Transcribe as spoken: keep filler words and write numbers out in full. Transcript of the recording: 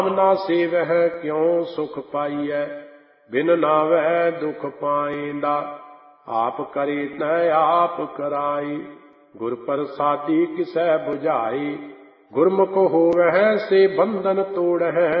ਨਾ ਸੇਵਹਿ ਕਿਉ ਸੁਖ ਪਾਈਐ, ਬਿਨ ਨਾਵੈ ਦੁਖ ਪਾਇੰਦਾ। ਆਪ ਕਰੇ ਤੈ ਆਪ ਕਰਾਈ, ਗੁਰ ਪ੍ਰਸਾਦੀ ਕਿਸੈ ਬੁਝਾਈ। ਗੁਰਮੁਖ ਹੋਵਹਿ ਸੇ ਬੰਧਨ ਤੋੜਹਿ,